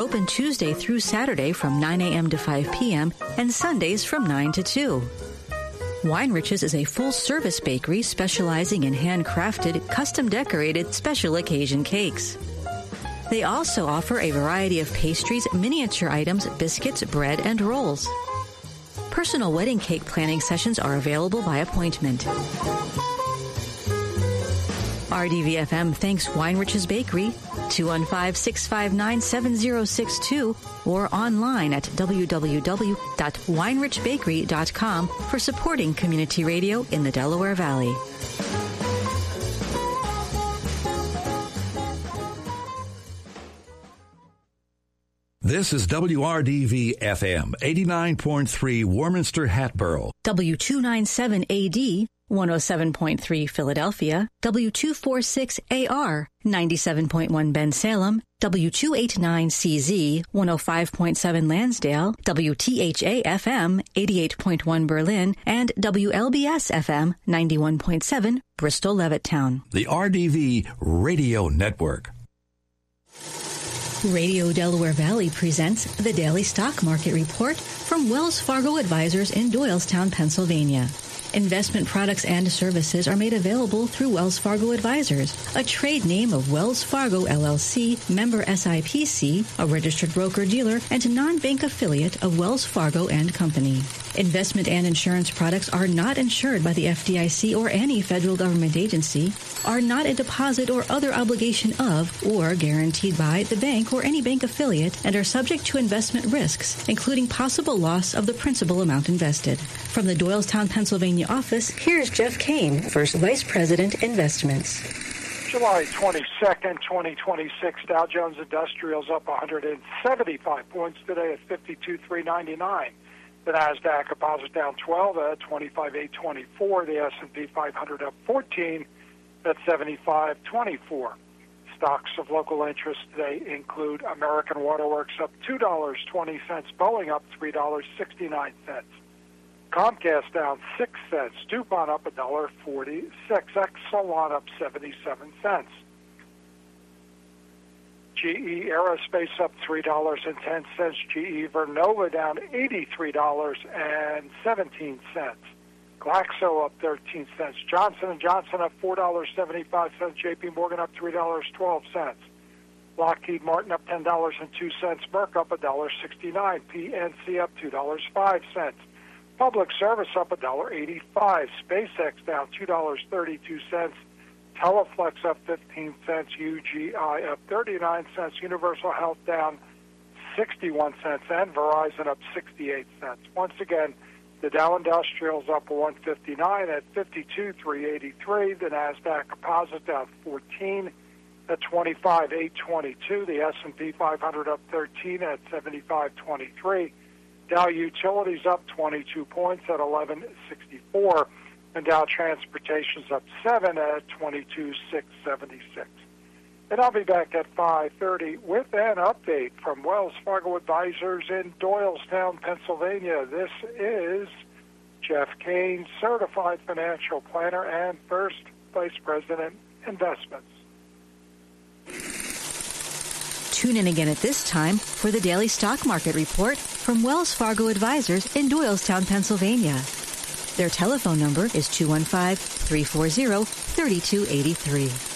Open Tuesday through Saturday from 9 a.m. to 5 p.m. and Sundays from 9 to 2. Weinrich's is a full-service bakery specializing in handcrafted, custom-decorated special occasion cakes. They also offer a variety of pastries, miniature items, biscuits, bread, and rolls. Personal wedding cake planning sessions are available by appointment. RDVFM thanks Weinrich's Bakery, 215-659-7062, or online at www.weinrichbakery.com for supporting community radio in the Delaware Valley. This is WRDV-FM, 89.3 Warminster, Hatboro. W297AD, 107.3 Philadelphia, W246AR, 97.1 Bensalem, W289CZ, 105.7 Lansdale, WTHA-FM, 88.1 Berlin, and WLBS-FM, 91.7 Bristol Levittown. The RDV Radio Network. Radio Delaware Valley presents the Daily Stock Market Report from Wells Fargo Advisors in Doylestown, Pennsylvania. Investment products and services are made available through Wells Fargo Advisors, a trade name of Wells Fargo LLC, member SIPC, a registered broker-dealer, and a non-bank affiliate of Wells Fargo and Company. Investment and insurance products are not insured by the FDIC or any federal government agency, are not a deposit or other obligation of or guaranteed by the bank or any bank affiliate, and are subject to investment risks, including possible loss of the principal amount invested. From the Doylestown, Pennsylvania office, here's Jeff Kane, First Vice President, Investments. July 22nd, 2026, Dow Jones Industrials up 175 points today at 52,399. The NASDAQ Composite down 12 at 25,824. The S&P 500 up 14 at 75,24. Stocks of local interest today include American Waterworks up $2.20, Boeing up $3.69. Comcast down 6 cents, DuPont up $1.46, Exelon up 77 cents. GE Aerospace up $3.10, GE Vernova down $83.17. Glaxo up 13 cents, Johnson & Johnson up $4.75, JP Morgan up $3.12. Lockheed Martin up $10.02, Merck up $1.69, PNC up $2.05. Public Service up $1.85, SpaceX down $2.32, Teleflex up 15 cents, UGI up 39 cents, Universal Health down 61 cents, and Verizon up 68 cents. Once again, the Dow Industrials up 159 at 52,383. The NASDAQ Composite down 14 at 25,822. The S&P 500 up 13 at 75,23. Dow Utilities up 22 points at 1164. And Dow Transportation's up 7 at 22,676. And I'll be back at 5:30 with an update from Wells Fargo Advisors in Doylestown, Pennsylvania. This is Jeff Kane, Certified Financial Planner and First Vice President, Investments. Tune in again at this time for the Daily Stock Market Report from Wells Fargo Advisors in Doylestown, Pennsylvania. Their telephone number is 215-340-3283.